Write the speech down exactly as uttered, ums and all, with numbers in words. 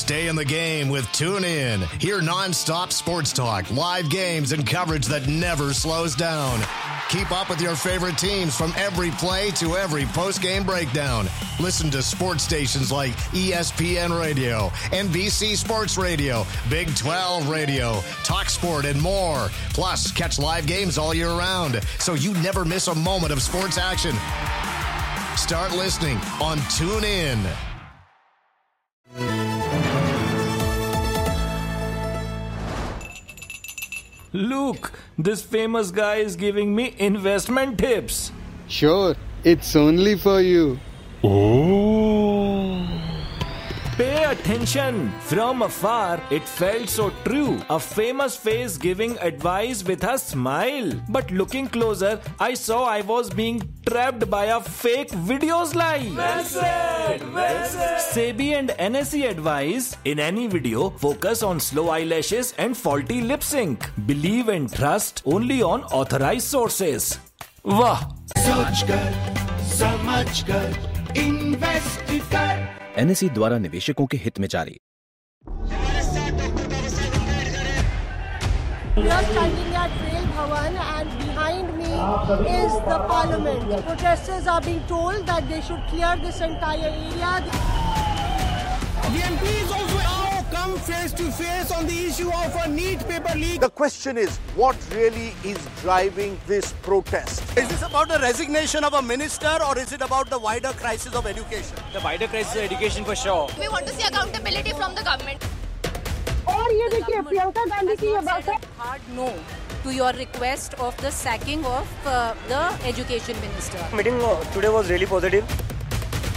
Stay in the game with TuneIn. Hear non-stop sports talk, live games, and coverage that never slows down. Keep up with your favorite teams from every play to every post-game breakdown. Listen to sports stations like E S P N Radio, N B C Sports Radio, Big twelve Radio, TalkSport, and more. Plus, catch live games all year round, so you never miss a moment of sports action. Start listening on TuneIn. Look, this famous guy is giving me investment tips. Sure, it's only for you. Oh. Pay attention. From afar, it felt so true. A famous face giving advice with a smile. But looking closer, I saw I was being trapped by a fake videos lie. Well said, well said. SEBI and N S E advise, in any video, focus on slow eyelashes and faulty lip sync. Believe and trust only on authorized sources. Wah! सोचकर, समझकर, invest कर। N S E द्वारा निवेशकों के हित में जारी। We are standing at Rail Bhavan and behind me is the parliament. Protesters are being told that they should clear this entire area. The M Ps also now come face to face on the issue of a NEET paper leak. The question is, what really is driving this protest? Is this about the resignation of a minister or is it about the wider crisis of education? The wider crisis of education for sure. We want to see accountability from the government. और ये देखिए प्रियंका गांधी की ये बात है hard no to your request of the sacking of uh, the education minister. Meeting uh, today was really positive.